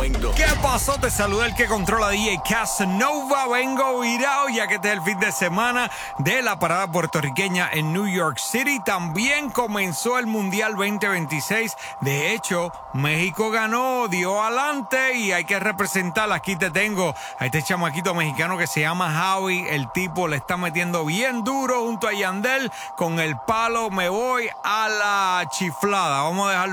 Vengo. ¿Qué pasó? Te saluda el que controla DJ Casanova. Vengo virado ya que este es el fin de semana de la parada puertorriqueña en New York City. También comenzó el Mundial 2026. De hecho, México ganó, dio adelante y hay que representar. Aquí te tengo a este chamaquito mexicano que se llama Javi. El tipo le está metiendo bien duro junto a Yandel con el palo. Me voy a la chiflada. Vamos a dejarlo